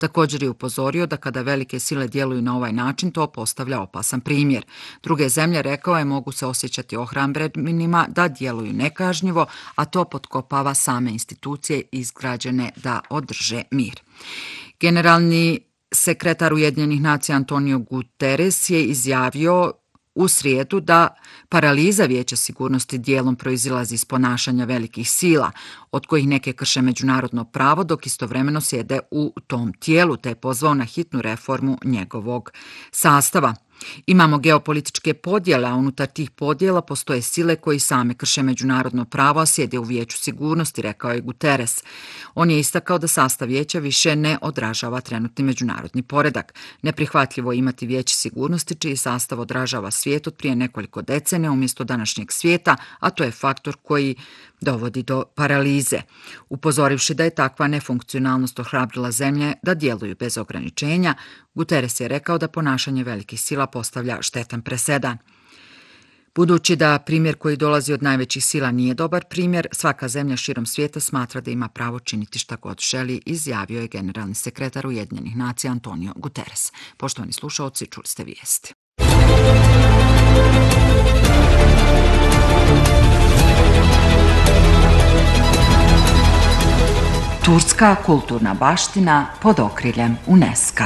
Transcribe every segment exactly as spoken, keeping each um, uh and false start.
Također je upozorio da kada velike sile djeluju na ovaj način, to postavlja opasan primjer. Druge zemlje, rekao je, mogu se osjećati ohrabrenima da djeluju nekažnjivo, a to potkopava same institucije izgrađene da održe mir. Generalni sekretar Ujedinjenih nacija Antonio Guterres je izjavio u srijedu da paraliza Vijeća sigurnosti dijelom proizilazi iz ponašanja velikih sila, od kojih neke krše međunarodno pravo, dok istovremeno sjede u tom tijelu, te je pozvao na hitnu reformu njegovog sastava. Imamo geopolitičke podjele, a unutar tih podjela postoje sile koji same krše međunarodno pravo, a sjede u Vijeću sigurnosti, rekao je Guterres. On je istakao da sastav vijeća više ne odražava trenutni međunarodni poredak. Neprihvatljivo je imati Vijeće sigurnosti čiji sastav odražava svijet od prije nekoliko decenija umjesto današnjeg svijeta, a to je faktor koji dovodi do paralize. Upozorivši da je takva nefunkcionalnost ohrabrila zemlje da djeluju bez ograničenja, Guterres je rekao da ponašanje velikih sila postavlja štetan presedan. Budući da primjer koji dolazi od najvećih sila nije dobar primjer, svaka zemlja širom svijeta smatra da ima pravo činiti šta god želi, izjavio je generalni sekretar Ujedinjenih nacija Antonio Guterres. Poštovani slušaoci, čuli ste vijesti. Turska kulturna baština pod okriljem UNESCO.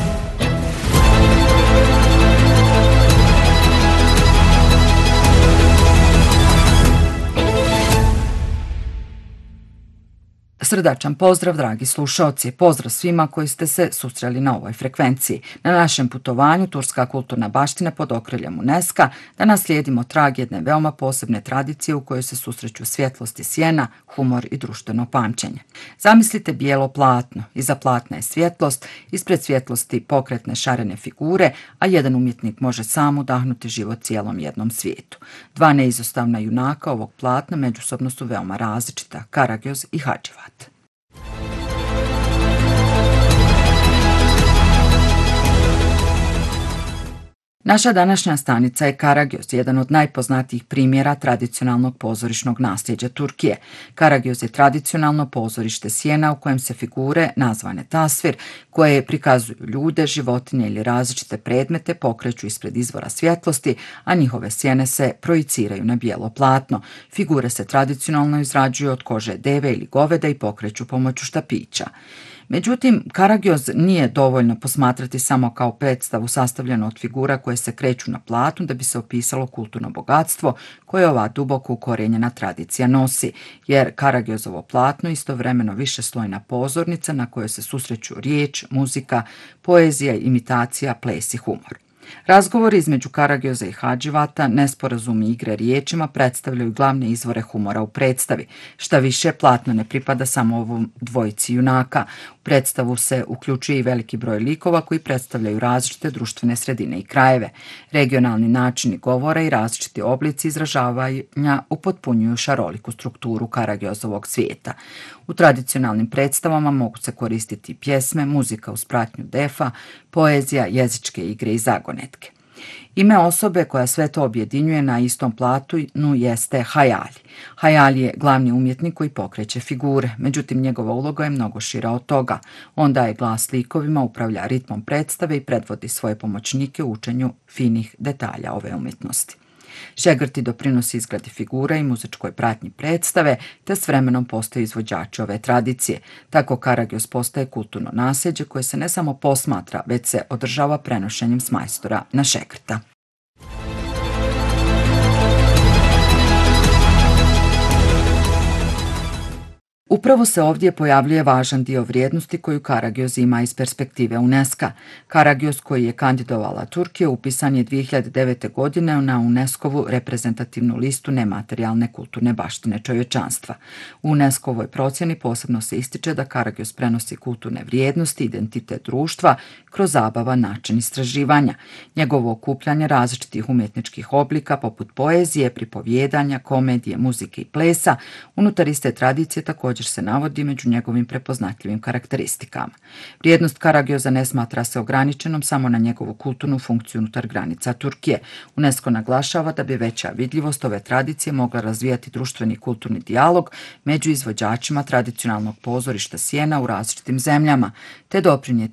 Srdačan pozdrav, dragi slušaoci. Pozdrav svima koji ste se susreli na ovoj frekvenciji. Na našem putovanju Turska kulturna baština pod okriljem UNESCO da naslijedimo trag jedne veoma posebne tradicije u kojoj se susreću svjetlost i sjena, humor i društveno pamćenje. Zamislite bijelo platno. Iza platna je svjetlost, ispred svjetlosti pokretne šarene figure, a jedan umjetnik može sam udahnuti život cijelom jednom svijetu. Dva neizostavna junaka ovog platna međusobno su veoma različita, Karagöz i Hacivat. Naša današnja stanica je Karagöz, jedan od najpoznatijih primjera tradicionalnog pozorišnog nasljeđa Turkije. Karagöz je tradicionalno pozorište sjena u kojem se figure, nazvane tasvir, koje prikazuju ljude, životinje ili različite predmete, pokreću ispred izvora svjetlosti, a njihove sjene se projiciraju na bijelo platno. Figure se tradicionalno izrađuju od kože deve ili goveda i pokreću pomoću štapića. Međutim, Karagöz nije dovoljno posmatrati samo kao predstavu sastavljenu od figura koje se kreću na platnu da bi se opisalo kulturno bogatstvo koje ova duboko ukorijenjena tradicija nosi, jer Karagözovo platno je istovremeno višeslojna pozornica na kojoj se susreću riječ, muzika, poezija, imitacija, ples i humor. Razgovori između Karagöza i Hacivata, nesporazumi i igre riječima predstavljaju glavne izvore humora u predstavi. Šta više, platno ne pripada samo ovom dvojici junaka. U predstavu se uključuje i veliki broj likova koji predstavljaju različite društvene sredine i krajeve. Regionalni načini govora i različiti oblici izražavanja upotpunjuju šaroliku strukturu Karagözovog svijeta. U tradicionalnim predstavama mogu se koristiti pjesme, muzika uz pratnju defa, poezija, jezičke igre i zagonetke. Ime osobe koja sve to objedinjuje na istom platnu jeste Hayali. Hayali je glavni umjetnik koji pokreće figure, međutim njegova uloga je mnogo šira od toga. On daje glas likovima, upravlja ritmom predstave i predvodi svoje pomoćnike u učenju finih detalja ove umjetnosti. Šegrti doprinosi izgradi figura i muzičkoj pratnji predstave, te s vremenom postaju izvođači ove tradicije. Tako Karagöz postaje kulturno nasljeđe koje se ne samo posmatra, već se održava prenošenjem s majstora na šegrta. Upravo se ovdje pojavljuje važan dio vrijednosti koju Karagöz ima iz perspektive UNESCO. Karagöz, koji je kandidovala Turkija, upisan je dvije hiljade devete. godine na UNESCO-vu reprezentativnu listu nematerijalne kulturne baštine čovječanstva. U UNESCO-voj procjeni posebno se ističe da Karagöz prenosi kulturne vrijednosti, identitet društva kroz zabavan način istraživanja. Njegovo okupljanje različitih umjetničkih oblika poput poezije, pripovjedanja, komedije, muzike i plesa unutar iste tradicije također također se navodi među njegovim prepoznatljivim karakteristikama. Vrijednost Karagöza ne smatra se ograničenom samo na njegovu kulturnu funkciju unutar granica Turkije. UNESCO naglašava da bi veća vidljivost ove tradicije mogla razvijati društveni i kulturni dijalog među izvođačima tradicionalnog pozorišta sjena u različitim zemljama, te doprinijeti